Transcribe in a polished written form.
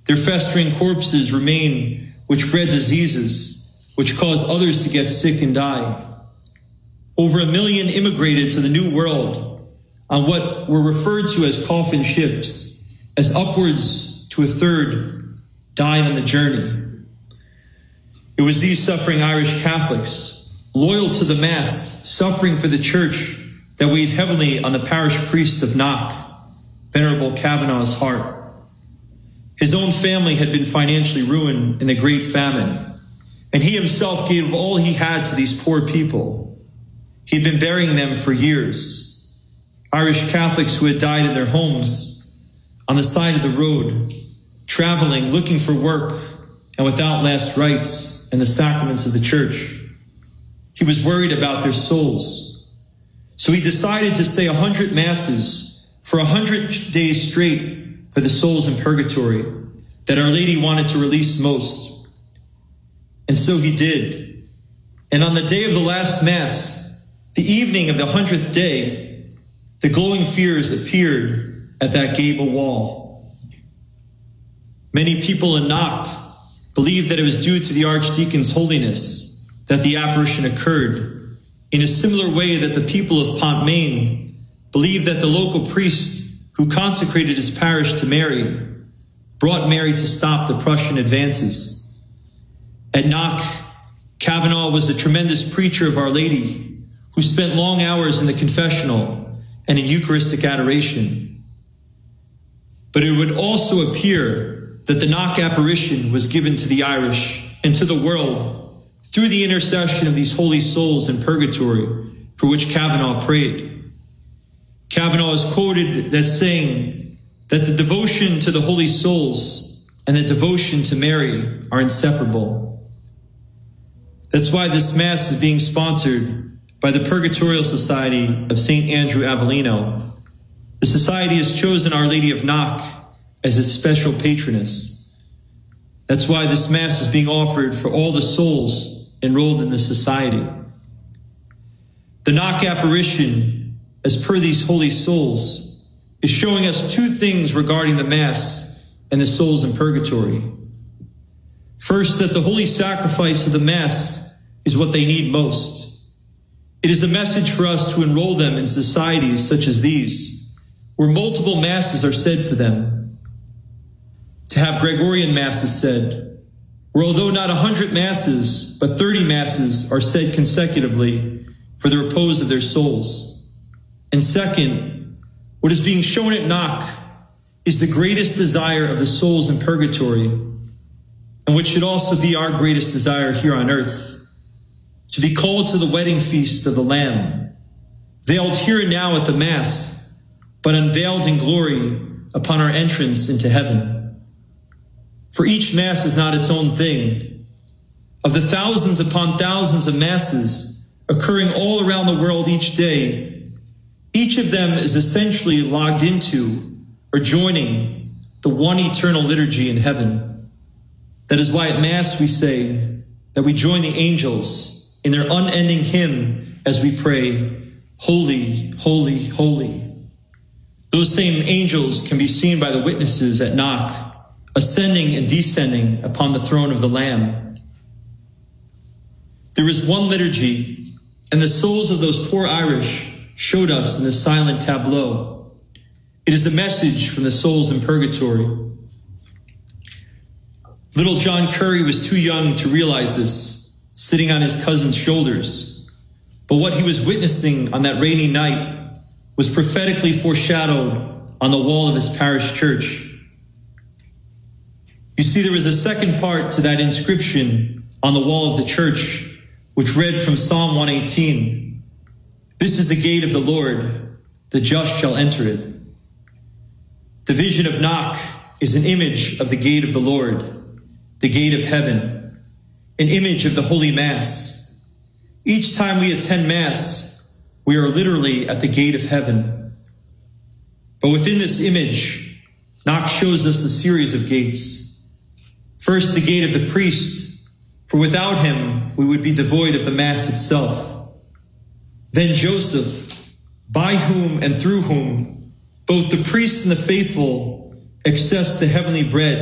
Their festering corpses remain, which bred diseases, which cause others to get sick and die. Over 1 million immigrated to the New World on what were referred to as coffin ships, as upwards to a third died on the journey. It was these suffering Irish Catholics, loyal to the Mass, suffering for the Church, that weighed heavily on the parish priest of Knock, Venerable Kavanagh's heart. His own family had been financially ruined in the Great Famine, and he himself gave all he had to these poor people. He'd been burying them for years. Irish Catholics who had died in their homes, on the side of the road, traveling, looking for work, and without last rites and the sacraments of the Church. He was worried about their souls. So he decided to say 100 masses for 100 days straight for the souls in purgatory that Our Lady wanted to release most. And so he did. And on the day of the last Mass, the evening of the 100th day, the glowing spheres appeared at that gable wall. Many people in Knock believed that it was due to the Archdeacon's holiness that the apparition occurred, in a similar way that the people of Pontmain believed that the local priest who consecrated his parish to Mary brought Mary to stop the Prussian advances. At Knock, Kavanagh was a tremendous preacher of Our Lady who spent long hours in the confessional and in Eucharistic adoration. But it would also appear that the Knock apparition was given to the Irish and to the world through the intercession of these holy souls in purgatory for which Kavanagh prayed. Kavanagh is quoted as saying that the devotion to the holy souls and the devotion to Mary are inseparable. That's why this Mass is being sponsored by the Purgatorial Society of St. Andrew Avellino. The society has chosen Our Lady of Knock as its special patroness. That's why this Mass is being offered for all the souls enrolled in the society. The Knock apparition, as per these holy souls, is showing us two things regarding the Mass and the souls in purgatory. First, that the holy sacrifice of the Mass is what they need most. It is a message for us to enroll them in societies such as these, where multiple Masses are said for them. To have Gregorian Masses said, where although not 100 Masses, but 30 Masses are said consecutively for the repose of their souls. And second, what is being shown at Knock is the greatest desire of the souls in purgatory, and which should also be our greatest desire here on earth, to be called to the wedding feast of the Lamb, veiled here and now at the Mass, but unveiled in glory upon our entrance into heaven. For each Mass is not its own thing. Of the thousands upon thousands of Masses occurring all around the world each day, each of them is essentially logged into or joining the one eternal liturgy in heaven. That is why at Mass we say that we join the angels in their unending hymn as we pray, Holy, holy, holy. Those same angels can be seen by the witnesses at Knock, ascending and descending upon the throne of the Lamb. There is one liturgy, and the souls of those poor Irish showed us in the silent tableau. It is a message from the souls in purgatory. Little John Curry was too young to realize this, sitting on his cousin's shoulders. But what he was witnessing on that rainy night was prophetically foreshadowed on the wall of his parish church. You see, there was a second part to that inscription on the wall of the church, which read from Psalm 118, "This is the gate of the Lord, the just shall enter it." The vision of Knock is an image of the gate of the Lord, the gate of heaven, an image of the Holy Mass. Each time we attend Mass, we are literally at the gate of heaven. But within this image, Knock shows us a series of gates. First, the gate of the priest, for without him, we would be devoid of the Mass itself. Then Joseph, by whom and through whom both the priests and the faithful access the heavenly bread